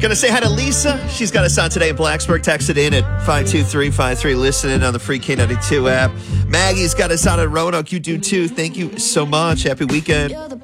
Gonna say hi to Lisa. She's got us on today in Blacksburg. Texted in at 52353, listening on the free K92 app. Maggie's got us on at Roanoke. You do too. Thank you so much. Happy weekend.